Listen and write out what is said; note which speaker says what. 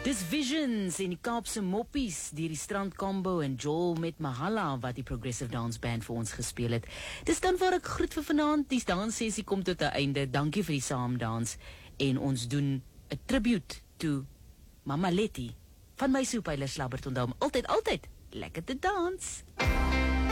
Speaker 1: Dis Visions en die Kaapse Moppies deur die Strand Combo en Joel met Mahala wat die Progressive Dance Band vir ons gespeel het. Dis dan waar ek groet vir vanaand. Die danssessie kom tot 'n einde. Dankie vir die saamdans en ons doen 'n tribute to Mama Letty van my Soepyler Slabbert. Onthou om altyd lekker te dans.